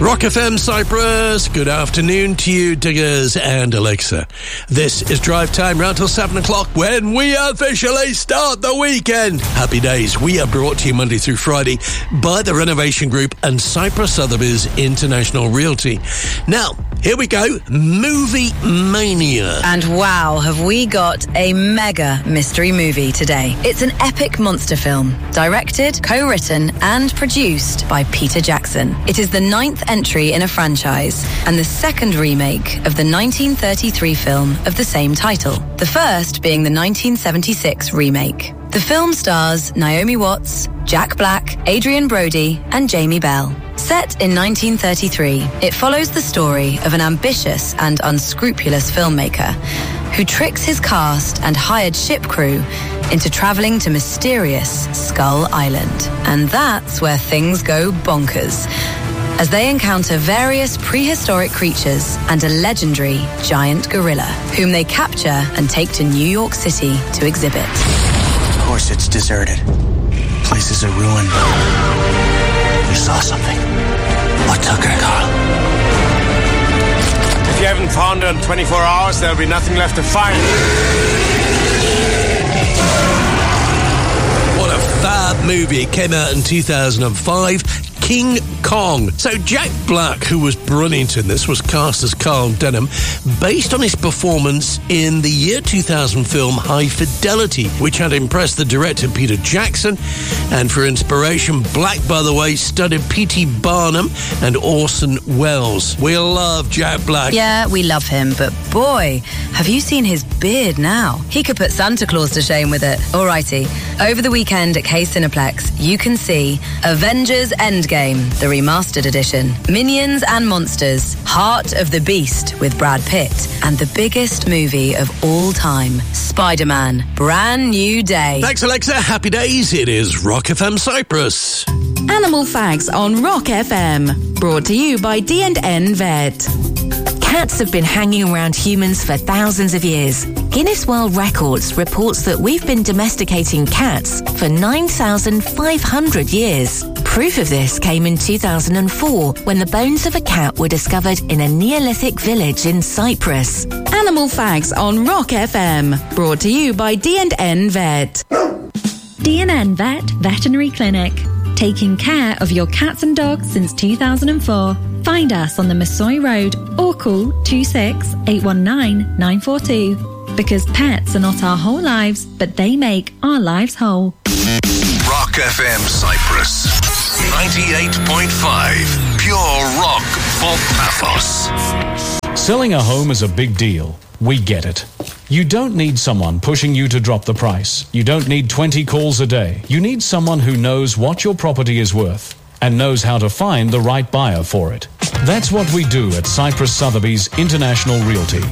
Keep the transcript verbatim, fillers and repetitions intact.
Rock F M Cyprus, good afternoon to you, Diggers and Alexa. This is Drive Time, round till seven o'clock when we officially start the weekend. Happy days. We are brought to you Monday through Friday by the Renovation Group and Cyprus Sotheby's International Realty. Now, here we go, Movie Mania. And wow, have we got a mega mystery movie today. It's an epic monster film, directed, co-written and produced by Peter Jackson. It is the ninth entry in a franchise and the second remake of the nineteen thirty-three film of the same title, the first being the nineteen seventy-six remake. The film stars Naomi Watts, Jack Black, Adrian Brody and Jamie Bell. Set in nineteen thirty-three, it follows the story of an ambitious and unscrupulous filmmaker who tricks his cast and hired ship crew into traveling to mysterious Skull Island. And that's where things go bonkers, as they encounter various prehistoric creatures and a legendary giant gorilla, whom they capture and take to New York City to exhibit. Of course it's deserted. Place is a ruin. We saw something. What took her, Carl? If you haven't found her in twenty-four hours, there'll be nothing left to find. What a fab movie. It came out in two thousand five. King Kong. So Jack Black, who was brilliant in this, was cast as Carl Denham, based on his performance in the year two thousand film High Fidelity, which had impressed the director Peter Jackson. And for inspiration, Black, by the way, studied P T Barnum and Orson Welles. We love Jack Black. Yeah, we love him, but boy, have you seen his beard now? He could put Santa Claus to shame with it. Alrighty, over the weekend at K Cineplex, you can see Avengers Endgame, the remastered edition, Minions and Monsters, Heart of the Beast with Brad Pitt, and the biggest movie of all time, Spider-Man, Brand New Day. Thanks, Alexa. Happy days. It is Rock F M Cyprus. Animal Facts on Rock F M, brought to you by D and N Vet. Cats have been hanging around humans for thousands of years. Guinness World Records reports that we've been domesticating cats for nine thousand five hundred years. Proof of this came in two thousand four, when the bones of a cat were discovered in a Neolithic village in Cyprus. Animal Facts on Rock F M, brought to you by D and N Vet. D and N Vet Veterinary Clinic, taking care of your cats and dogs since two thousand four. Find us on the Masoi Road or call two six eight one nine nine four two. Because pets are not our whole lives, but they make our lives whole. Rock F M Cyprus, ninety-eight point five. Pure rock for Paphos. Selling a home is a big deal. We get it. You don't need someone pushing you to drop the price. You don't need twenty calls a day. You need someone who knows what your property is worth and knows how to find the right buyer for it. That's what we do at Cyprus Sotheby's International Realty.